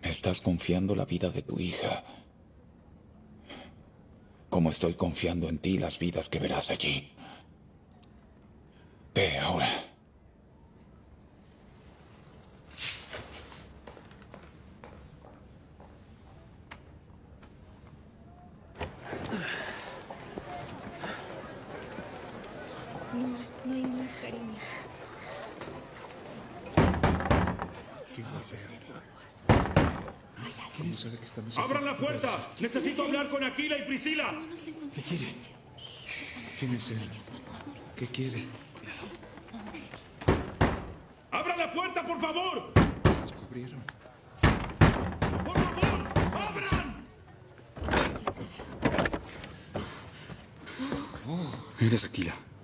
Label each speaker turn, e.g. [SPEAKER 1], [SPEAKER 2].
[SPEAKER 1] Estás confiando la vida de tu hija, como estoy confiando en ti las vidas que verás allí. Ve ahora.
[SPEAKER 2] No hay más, cariño.
[SPEAKER 3] ¿Qué va a hacer?
[SPEAKER 4] ¿Quién sabe que estamos
[SPEAKER 3] ¡Abran la puerta! ¡Necesito hablar con Aquila y Priscila!
[SPEAKER 4] ¿Qué quiere? ¿Quién es él? ¿Qué quiere?
[SPEAKER 3] ¡Abran la puerta, por favor!
[SPEAKER 4] ¿Se descubrieron?
[SPEAKER 3] ¡Por favor! ¡Abran!
[SPEAKER 4] Eres Aquila.